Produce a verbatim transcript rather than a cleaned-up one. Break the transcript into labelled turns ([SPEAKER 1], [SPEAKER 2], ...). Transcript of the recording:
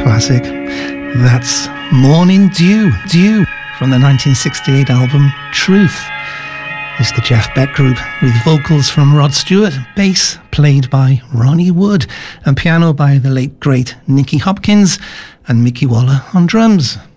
[SPEAKER 1] classic. That's Morning Dew, Dew, from the nineteen sixty-eight album Truth. It's the Jeff Beck Group with vocals from Rod Stewart, bass played by Ronnie Wood, and piano by the late great Nicky Hopkins, and Mickey Waller on drums.